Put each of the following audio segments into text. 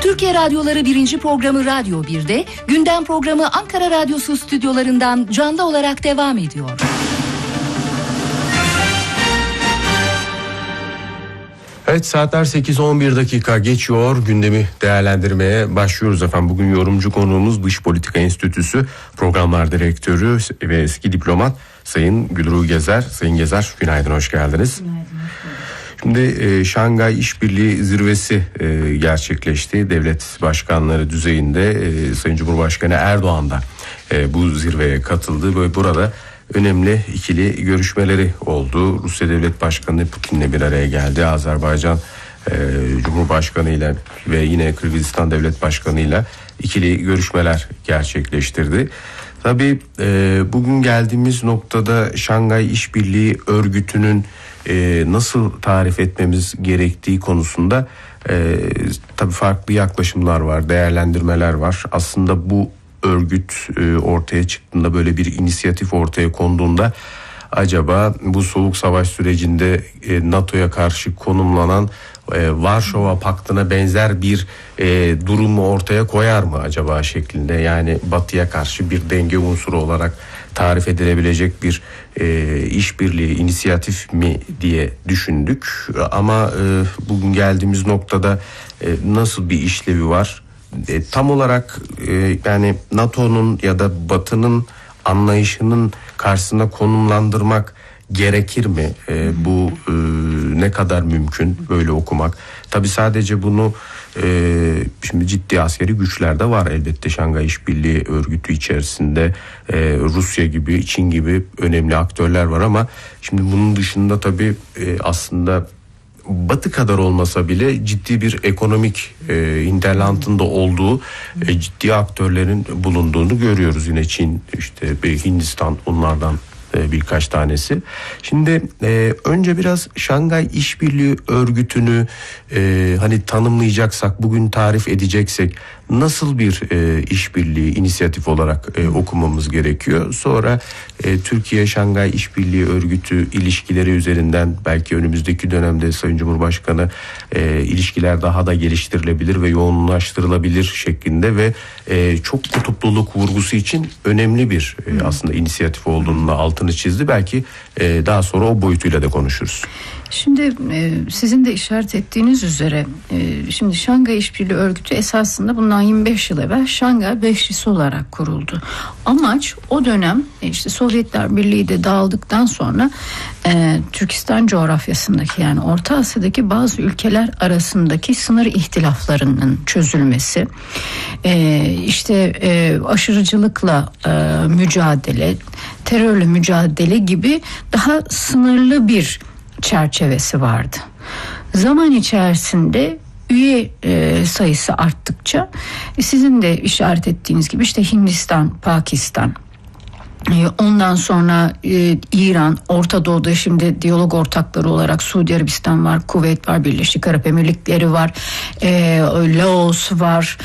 Türkiye Radyoları 1. programı Radyo 1'de, gündem programı Ankara Radyosu stüdyolarından canlı olarak devam ediyor. Evet, saatler 8:11 dakika geçiyor. Gündemi değerlendirmeye başlıyoruz efendim. Bugün yorumcu konuğumuz Dış Politika Enstitüsü Programlar Direktörü ve eski diplomat Sayın Gülruh Gezer. Sayın Gezer, günaydın, hoş geldiniz. Günaydın. Şimdi Şangay İşbirliği Zirvesi gerçekleşti. Devlet başkanları düzeyinde Sayın Cumhurbaşkanı Erdoğan da bu zirveye katıldı ve burada önemli ikili görüşmeleri oldu. Rusya Devlet Başkanı Putin'le bir araya geldi. Azerbaycan Cumhurbaşkanı ile ve yine Kırgızistan Devlet Başkanı ile ikili görüşmeler gerçekleştirdi. Tabii bugün geldiğimiz noktada Şangay İşbirliği Örgütü'nün nasıl tarif etmemiz gerektiği konusunda tabii farklı yaklaşımlar var, değerlendirmeler var. Aslında bu örgüt ortaya çıktığında, böyle bir inisiyatif ortaya konduğunda acaba bu soğuk savaş sürecinde NATO'ya karşı konumlanan Varşova Paktı'na benzer bir durumu ortaya koyar mı acaba şeklinde, yani Batı'ya karşı bir denge unsuru olarak tarif edilebilecek bir işbirliği, inisiyatif mi diye düşündük. Ama bugün geldiğimiz noktada nasıl bir işlevi var? Tam olarak yani NATO'nun ya da Batı'nın anlayışının karşısına konumlandırmak gerekir mi? Bu ne kadar mümkün böyle okumak? Tabii sadece bunu şimdi ciddi askeri güçler de var elbette Şangay İşbirliği Örgütü içerisinde. Rusya gibi, Çin gibi önemli aktörler var ama şimdi bunun dışında tabii aslında Batı kadar olmasa bile ciddi bir ekonomik hinterlandında olduğu ciddi aktörlerin bulunduğunu görüyoruz. Yine Çin, işte Hindistan, onlardan birkaç tanesi. Şimdi önce biraz Şangay İşbirliği Örgütü'nü hani tanımlayacaksak, bugün tarif edeceksek nasıl bir işbirliği inisiyatif olarak okumamız gerekiyor. Sonra Türkiye Şangay İşbirliği Örgütü ilişkileri üzerinden belki önümüzdeki dönemde Sayın Cumhurbaşkanı ilişkiler daha da geliştirilebilir ve yoğunlaştırılabilir şeklinde ve çok kutupluluk vurgusu için önemli bir aslında inisiyatif olduğunu altını çizdi. Belki daha sonra o boyutuyla da konuşuruz. Şimdi sizin de işaret ettiğiniz üzere şimdi Şangay İşbirliği Örgütü esasında bundan 25 yıl evvel Şangay Beşlisi olarak kuruldu. Amaç o dönem işte Sovyetler Birliği de dağıldıktan sonra Türkistan coğrafyasındaki, yani Orta Asya'daki bazı ülkeler arasındaki sınır ihtilaflarının çözülmesi, işte aşırıcılıkla mücadele, terörle mücadele gibi daha sınırlı bir çerçevesi vardı. Zaman içerisinde üye sayısı arttıkça sizin de işaret ettiğiniz gibi işte Hindistan, Pakistan, ondan sonra İran, Orta Doğu'da şimdi diyalog ortakları olarak Suudi Arabistan var, Kuveyt var, Birleşik Arap Emirlikleri var, Laos var,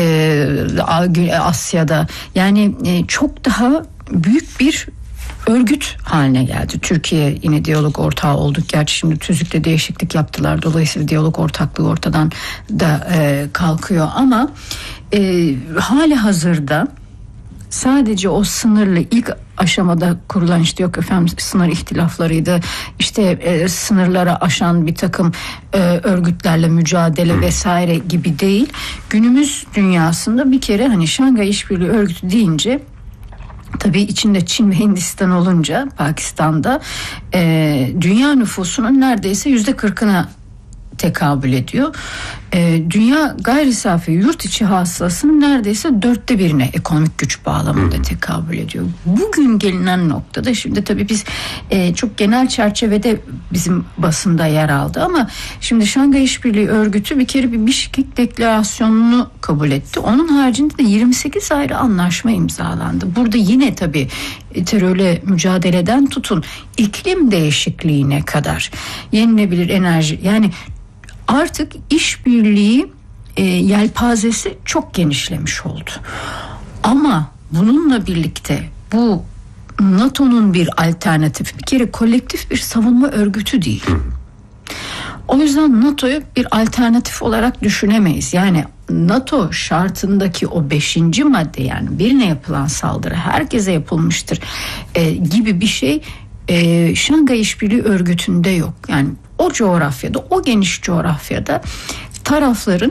Asya'da, yani çok daha büyük bir örgüt haline geldi. Türkiye yine diyalog ortağı olduk. Gerçi şimdi TÜZÜK'te değişiklik yaptılar. Dolayısıyla diyalog ortaklığı ortadan da kalkıyor. Ama hali hazırda sadece o sınırlı ilk aşamada kurulan, işte yok efendim sınır ihtilaflarıydı, işte sınırlara aşan bir takım örgütlerle mücadele vesaire gibi değil. Günümüz dünyasında bir kere hani Şangay İşbirliği Örgütü deyince, tabii içinde Çin ve Hindistan olunca Pakistan'da dünya nüfusunun neredeyse %40'ına tekabül ediyor. Dünya gayri safi yurt içi hasılasının neredeyse 1/4'ine ekonomik güç bağlamında tekabül ediyor. Bugün gelinen noktada, şimdi tabii biz çok genel çerçevede bizim basında yer aldı ama şimdi Şangay İşbirliği Örgütü bir kere bir Bişkek Deklarasyonu'nu kabul etti. Onun haricinde de 28 ayrı anlaşma imzalandı. Burada yine tabii terörle mücadeleden tutun iklim değişikliğine kadar, yenilebilir enerji, yani artık işbirliği yelpazesi çok genişlemiş oldu. Ama bununla birlikte bu NATO'nun bir alternatif, bir kere kolektif bir savunma örgütü değil. O yüzden NATO'yu bir alternatif olarak düşünemeyiz. Yani NATO şartındaki o 5. madde, yani birine yapılan saldırı herkese yapılmıştır gibi bir şey Şangay İşbirliği Örgütü'nde yok. Yani o coğrafyada, o geniş coğrafyada tarafların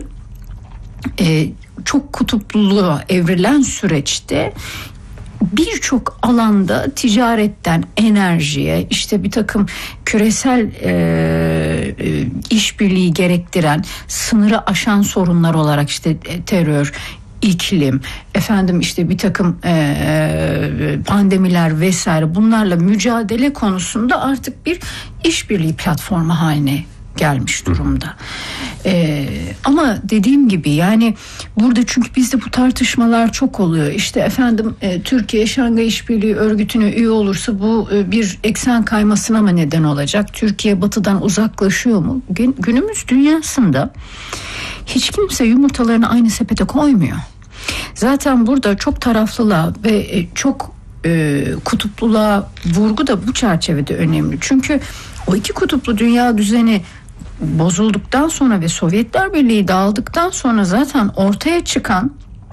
çok kutupluluğa evrilen süreçte birçok alanda ticaretten enerjiye, işte bir takım küresel işbirliği gerektiren, sınırı aşan sorunlar olarak işte terör, iklim, işte bir takım pandemiler vesaire, bunlarla mücadele konusunda artık bir işbirliği platformu haline gelmiş durumda. Ama dediğim gibi yani burada, çünkü bizde bu tartışmalar çok oluyor. İşte Türkiye Şangay İşbirliği Örgütü'ne üye olursa bu bir eksen kaymasına mı neden olacak? Türkiye batıdan uzaklaşıyor mu? Günümüz dünyasında hiç kimse yumurtalarını aynı sepete koymuyor. Zaten burada çok taraflılığa ve çok kutupluluğa vurgu da bu çerçevede önemli. Çünkü o iki kutuplu dünya düzeni bozulduktan sonra ve Sovyetler Birliği dağıldıktan sonra zaten ortaya çıkan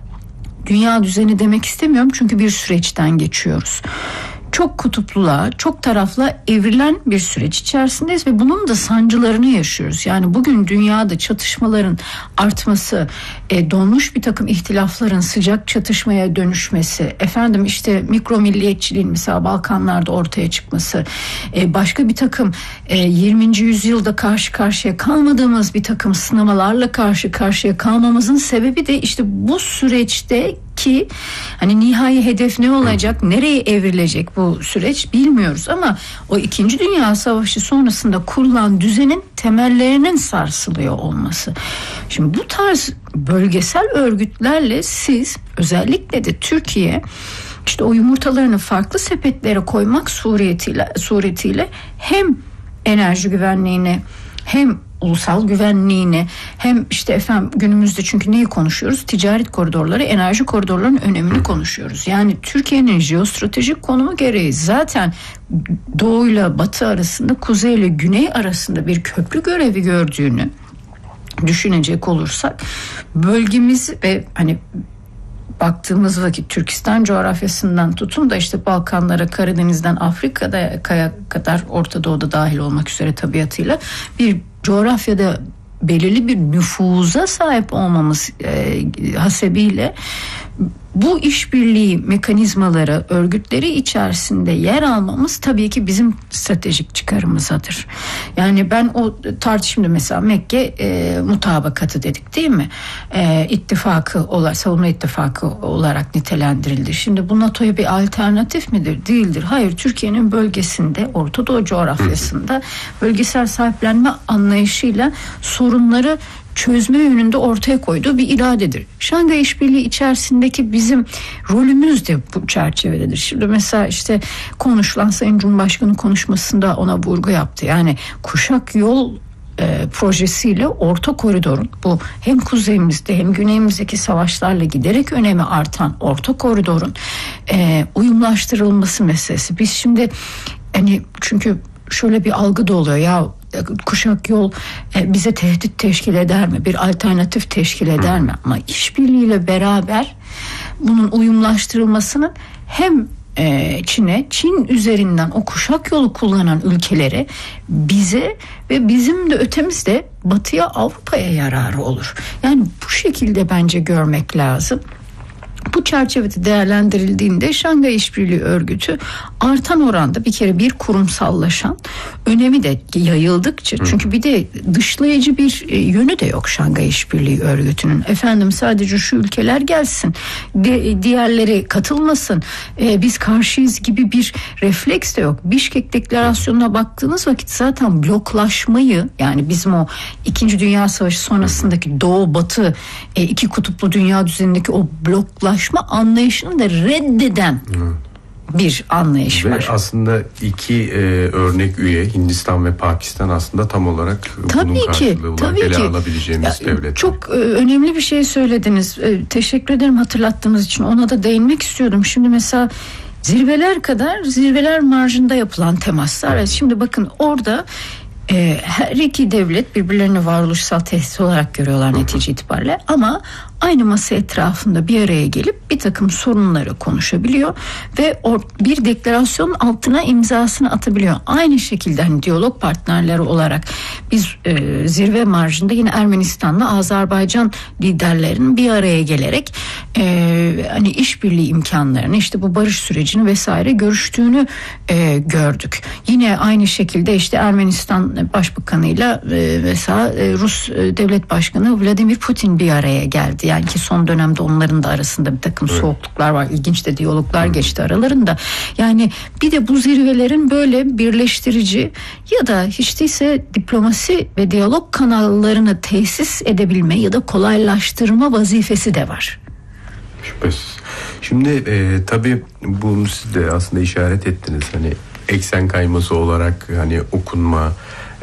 dünya düzeni demek istemiyorum, çünkü bir süreçten geçiyoruz. Çok kutupluluğa, çok tarafla evrilen bir süreç içerisindeyiz ve bunun da sancılarını yaşıyoruz. Yani bugün dünyada çatışmaların artması, donmuş bir takım ihtilafların sıcak çatışmaya dönüşmesi, mikro milliyetçiliğin mesela Balkanlarda ortaya çıkması, başka bir takım 20. yüzyılda karşı karşıya kalmadığımız bir takım sınamalarla karşı karşıya kalmamızın sebebi de işte bu süreçte ki nihai hedef ne olacak, nereye evrilecek bu süreç bilmiyoruz, ama o 2. Dünya Savaşı sonrasında kurulan düzenin temellerinin sarsılıyor olması. Şimdi bu tarz bölgesel örgütlerle siz, özellikle de Türkiye, işte o yumurtalarını farklı sepetlere koymak suretiyle hem enerji güvenliğini, hem ulusal güvenliğini, hem günümüzde, çünkü neyi konuşuyoruz? Ticaret koridorları, enerji koridorlarının önemini konuşuyoruz. Yani Türkiye'nin jeostratejik konumu gereği zaten doğuyla batı arasında, kuzey ile güney arasında bir köprü görevi gördüğünü düşünecek olursak, bölgemiz ve baktığımız vakit Türkistan coğrafyasından tutun da işte Balkanlara, Karadeniz'den Afrika'ya kadar, Orta Doğu'da dahil olmak üzere tabiatıyla bir coğrafyada belirli bir nüfuza sahip olmamız hasebiyle bu işbirliği mekanizmaları, örgütleri içerisinde yer almamız tabii ki bizim stratejik çıkarımızadır. Yani ben o tartışımda mesela Mekke mutabakatı dedik, değil mi? İttifakı olarak, savunma ittifakı olarak nitelendirildi. Şimdi bu NATO'ya bir alternatif midir? Değildir. Hayır, Türkiye'nin bölgesinde, Orta Doğu coğrafyasında bölgesel sahiplenme anlayışıyla sorunları çözme yönünde ortaya koyduğu bir iradedir. Şangay İşbirliği içerisindeki bizim rolümüz de bu çerçevededir. Şimdi mesela konuşulan Sayın Cumhurbaşkanı konuşmasında ona vurgu yaptı. Yani Kuşak Yol projesiyle Orta Koridor'un, bu hem kuzeyimizde hem güneyimizdeki savaşlarla giderek önemi artan Orta Koridor'un uyumlaştırılması meselesi. Biz şimdi çünkü şöyle bir algı da oluyor ya, Kuşak Yol bize tehdit teşkil eder mi? Bir alternatif teşkil eder mi? Ama işbirliğiyle beraber bunun uyumlaştırılmasının hem Çin üzerinden o Kuşak Yolu kullanan ülkelere, bize ve bizim de ötemizde Batı'ya, Avrupa'ya yararı olur. Yani bu şekilde bence görmek lazım. Bu çerçevede değerlendirildiğinde Şangay İşbirliği Örgütü artan oranda bir kere bir kurumsallaşan, önemi de yayıldıkça, çünkü bir de dışlayıcı bir yönü de yok Şangay İşbirliği Örgütü'nün. Sadece şu ülkeler gelsin, diğerleri katılmasın, biz karşıyız gibi bir refleks de yok. Bişkek Deklarasyonu'na baktığınız vakit zaten bloklaşmayı, yani bizim o 2. Dünya Savaşı sonrasındaki Doğu Batı iki kutuplu dünya düzenindeki o bloklaşma anlayışını da reddeden bir anlayış var. Ve aslında iki örnek üye, Hindistan ve Pakistan, aslında tam olarak bunun karşılığı olarak ele alabileceğimiz devletler. Çok önemli bir şey söylediniz. Teşekkür ederim hatırlattığınız için. Ona da değinmek istiyordum. Şimdi mesela zirveler marjında yapılan temaslar. Şimdi bakın orada Her iki devlet birbirlerini varoluşsal tehdit olarak görüyorlar netice itibariyle, ama aynı masa etrafında bir araya gelip bir takım sorunları konuşabiliyor ve bir deklarasyonun altına imzasını atabiliyor. Aynı şekilde hani diyalog partnerleri olarak biz zirve marjında yine Ermenistan'la Azerbaycan liderlerinin bir araya gelerek hani işbirliği imkanlarını, işte bu barış sürecini vesaire görüştüğünü gördük. Yine aynı şekilde işte Ermenistan Başbakanıyla mesela Rus Devlet Başkanı Vladimir Putin bir araya geldi. Yani ki son dönemde onların da arasında bir takım soğukluklar var. İlginç de diyaloglar geçti aralarında. Yani bir de bu zirvelerin böyle birleştirici ya da hiç değilse diplomasi ve diyalog kanallarını tesis edebilme ya da kolaylaştırma vazifesi de var. Şüphesiz. Şimdi tabii bunu siz de aslında işaret ettiniz. Hani eksen kayması olarak hani okunma,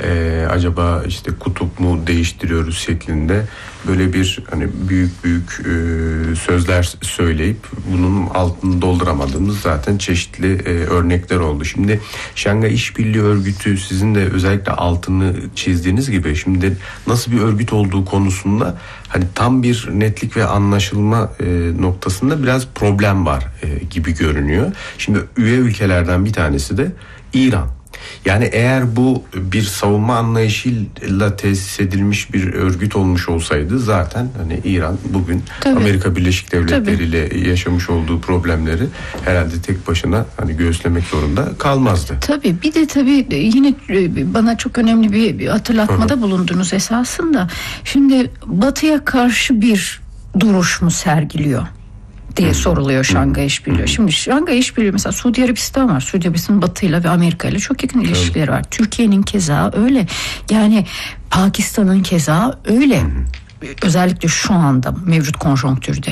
acaba işte kutup mu değiştiriyoruz şeklinde böyle bir hani büyük sözler söyleyip bunun altını dolduramadığımız zaten çeşitli örnekler oldu. Şimdi Şangay İşbirliği Örgütü, sizin de özellikle altını çizdiğiniz gibi, şimdi nasıl bir örgüt olduğu konusunda hani tam bir netlik ve anlaşılma noktasında biraz problem var gibi görünüyor. Şimdi üye ülkelerden bir tanesi de İran. Yani eğer bu bir savunma anlayışıyla tesis edilmiş bir örgüt olmuş olsaydı zaten hani İran bugün Amerika Birleşik Devletleri ile yaşamış olduğu problemleri herhalde tek başına hani göğüslemek zorunda kalmazdı. Tabii bir de yine bana çok önemli bir hatırlatmada bulundunuz esasında. Şimdi Batı'ya karşı bir duruş mu sergiliyor diye soruluyor Şangay İşbirliği. Şimdi Şangay İşbirliği mesela Suudi Arabistan var. Suudi Arabistan Batı'yla ve Amerika'yla çok yakın ilişkileri var. Türkiye'nin keza öyle. Yani Pakistan'ın keza öyle. Özellikle şu anda mevcut konjonktürde.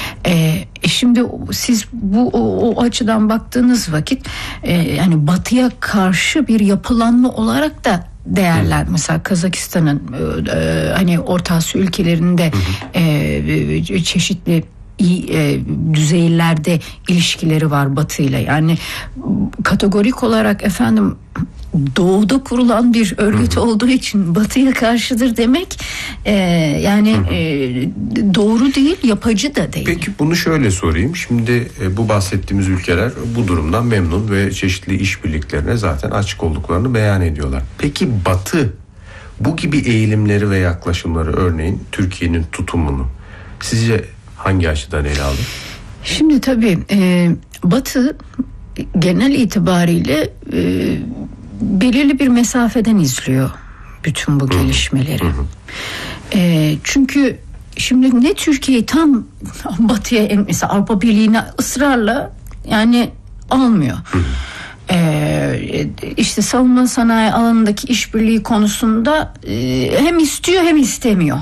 Şimdi siz bu o açıdan baktığınız vakit yani Batı'ya karşı bir yapılanma olarak da değerler. Mesela Kazakistan'ın hani Orta Asya ülkelerinde çeşitli düzeylerde ilişkileri var Batı'yla. Yani kategorik olarak doğuda kurulan bir örgüt olduğu için Batı'ya karşıdır demek doğru değil, yapıcı da değil. Peki bunu şöyle sorayım. Şimdi bu bahsettiğimiz ülkeler bu durumdan memnun ve çeşitli işbirliklerine zaten açık olduklarını beyan ediyorlar. Peki Batı bu gibi eğilimleri ve yaklaşımları, örneğin Türkiye'nin tutumunu sizce hangi açıdan ele alır? Şimdi tabii Batı genel itibariyle belirli bir mesafeden izliyor bütün bu gelişmeleri. Çünkü şimdi ne Türkiye'yi tam Batı'ya, mesela Avrupa Birliği'ne ısrarla yani almıyor. İşte savunma sanayi alanındaki işbirliği konusunda hem istiyor hem istemiyor.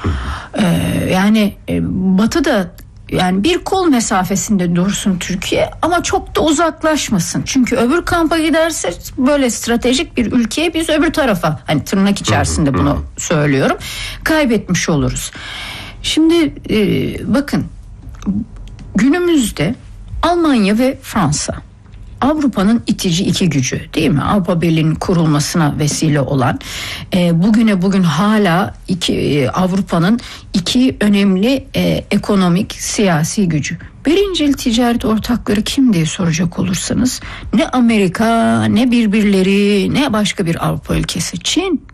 Batı da yani bir kol mesafesinde dursun Türkiye, ama çok da uzaklaşmasın. Çünkü öbür kampa giderse böyle stratejik bir ülkeye biz öbür tarafa, hani tırnak içerisinde bunu söylüyorum, kaybetmiş oluruz. Şimdi bakın, günümüzde Almanya ve Fransa Avrupa'nın itici iki gücü, değil mi? Avrupa Birliği'nin kurulmasına vesile olan, bugün hala Avrupa'nın iki önemli ekonomik, siyasi gücü. Birincil ticaret ortakları kim diye soracak olursanız, ne Amerika, ne birbirleri, ne başka bir Avrupa ülkesi, Çin.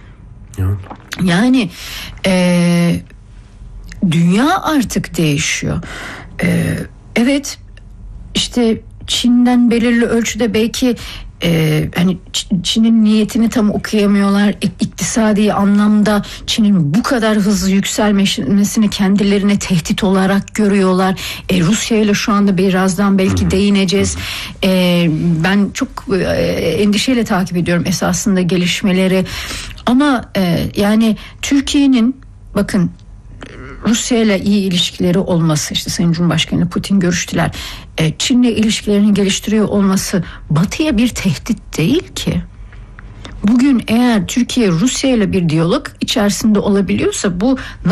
Yani dünya artık değişiyor. Evet, işte Çin'den belirli ölçüde belki hani Çin'in niyetini tam okuyamıyorlar. İktisadi anlamda Çin'in bu kadar hızlı yükselmesini kendilerine tehdit olarak görüyorlar. Rusya ile şu anda birazdan belki değineceğiz. Ben çok endişeyle takip ediyorum esasında gelişmeleri. Ama yani Türkiye'nin, bakın, Rusya ile iyi ilişkileri olması, işte Sayın Cumhurbaşkanı Putin görüştüler. Çin'le ilişkilerini geliştiriyor olması Batı'ya bir tehdit değil ki. Bugün eğer Türkiye Rusya ile bir diyalog içerisinde olabiliyorsa bu